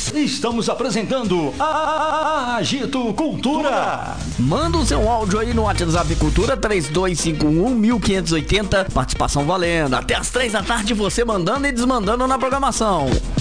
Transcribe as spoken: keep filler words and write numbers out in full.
Estamos apresentando a Agito Cultura. Manda o seu áudio aí no WhatsApp Cultura três dois cinco um, um cinco oito zero. Participação valendo. Até as três da tarde você mandando e desmandando na programação.